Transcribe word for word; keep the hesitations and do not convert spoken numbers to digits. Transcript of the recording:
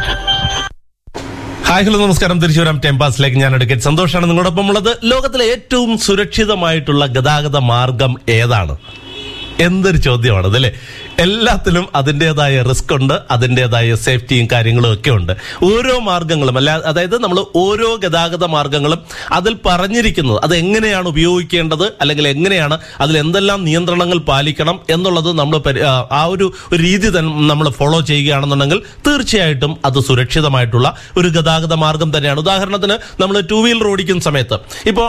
Hi hello നമസ്കാരം. തിരിച്ചു വരാം ടെമ്പാസിലേക്ക്. ഞാൻ അഡ്വക്കേറ്റ് സന്തോഷാണ് നിങ്ങളോടൊപ്പം ഉള്ളത്. ലോകത്തിലെ ഏറ്റവും സുരക്ഷിതമായിട്ടുള്ള ഗതാഗത മാർഗം ഏതാണ്? എന്തൊരു ചോദ്യമാണ് അതല്ലേ. എല്ലാത്തിലും അതിൻ്റെതായ റിസ്ക് ഉണ്ട്, അതിൻ്റെതായ സേഫ്റ്റിയും കാര്യങ്ങളും ഒക്കെ ഉണ്ട്. ഓരോ മാർഗങ്ങളും അല്ല, അതായത് നമ്മൾ ഓരോ ഗതാഗത മാർഗങ്ങളും അതിൽ പറഞ്ഞിരിക്കുന്നത് അത് എങ്ങനെയാണ് ഉപയോഗിക്കേണ്ടത്, അല്ലെങ്കിൽ എങ്ങനെയാണ് അതിൽ എന്തെല്ലാം നിയന്ത്രണങ്ങൾ പാലിക്കണം എന്നുള്ളത് നമ്മൾ ആ ഒരു രീതി തന്നെ നമ്മൾ ഫോളോ ചെയ്യുകയാണെന്നുണ്ടെങ്കിൽ തീർച്ചയായിട്ടും അത് സുരക്ഷിതമായിട്ടുള്ള ഒരു ഗതാഗത മാർഗം തന്നെയാണ്. ഉദാഹരണത്തിന് നമ്മൾ ടൂ വീലർ ഓടിക്കുന്ന സമയത്ത് ഇപ്പോൾ